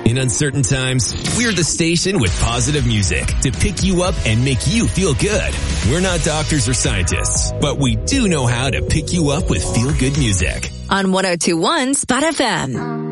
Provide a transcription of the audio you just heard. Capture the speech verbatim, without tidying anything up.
In uncertain times, we're the station with positive music to pick you up and make you feel good. We're not doctors or scientists, but we do know how to pick you up with feel-good music. On one oh two point one Spot F M.